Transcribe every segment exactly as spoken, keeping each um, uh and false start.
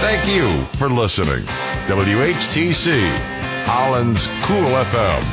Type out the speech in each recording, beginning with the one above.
Thank you for listening. W H T C, Holland's Cool F M.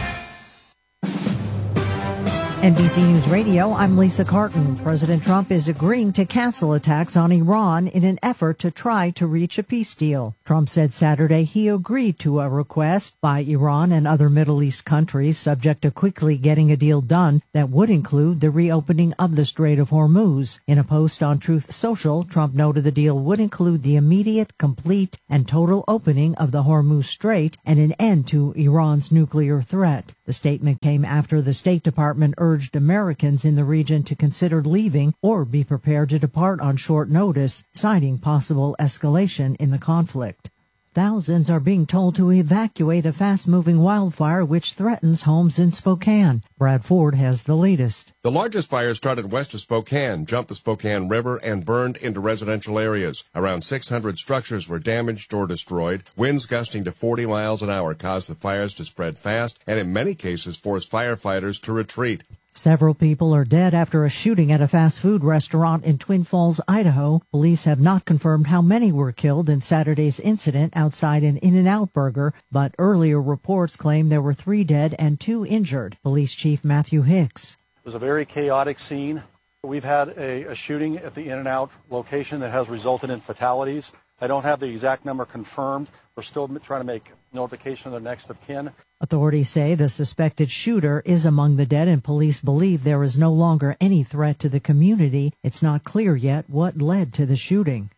N B C News Radio, I'm Lisa Carton. President Trump is agreeing to cancel attacks on Iran in an effort to try to reach a peace deal. Trump said Saturday he agreed to a request by Iran and other Middle East countries subject to quickly getting a deal done that would include the reopening of the Strait of Hormuz. In a post on Truth Social, Trump noted the deal would include the immediate, complete, and total opening of the Hormuz Strait and an end to Iran's nuclear threat. The statement came after the State Department urged Americans in the region to consider leaving or be prepared to depart on short notice, citing possible escalation in the conflict. Thousands are being told to evacuate a fast-moving wildfire which threatens homes in Spokane. Brad Ford has the latest. The largest fire started west of Spokane, jumped the Spokane River, and burned into residential areas. Around six hundred structures were damaged or destroyed. Winds gusting to forty miles an hour caused the fires to spread fast and in many cases forced firefighters to retreat. Several people are dead after a shooting at a fast food restaurant in Twin Falls, Idaho. Police have not confirmed how many were killed in Saturday's incident outside an In-N-Out Burger, but earlier reports claim there were three dead and two injured. Police Chief Matthew Hicks. It was a very chaotic scene. We've had a, a shooting at the In-N-Out location that has resulted in fatalities. I don't have the exact number confirmed. We're still trying to make notification of the next of kin. Authorities say the suspected shooter is among the dead, and police believe there is no longer any threat to the community. It's not clear yet what led to the shooting.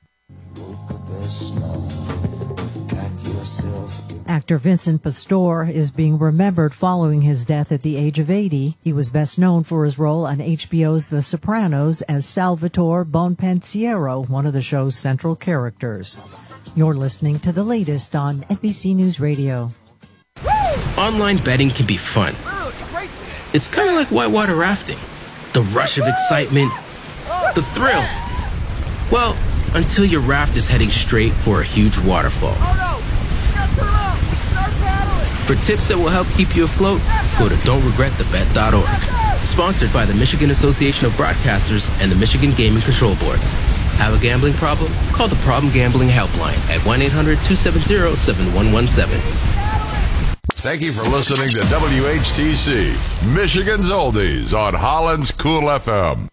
Actor Vincent Pastore is being remembered following his death at the age of eighty. He was best known for his role on H B O's The Sopranos as Salvatore Bonpensiero, one of the show's central characters. You're listening to the latest on N B C News Radio. Online betting can be fun. It's kind of like whitewater rafting. The rush of excitement, the thrill. Well, until your raft is heading straight for a huge waterfall. For tips that will help keep you afloat, go to don't regret the bet dot org. Sponsored by the Michigan Association of Broadcasters and the Michigan Gaming Control Board. Have a gambling problem? Call the Problem Gambling Helpline at one eight hundred two seven zero seven one one seven. Thank you for listening to W H T C, Michigan's Oldies on Holland's Cool F M.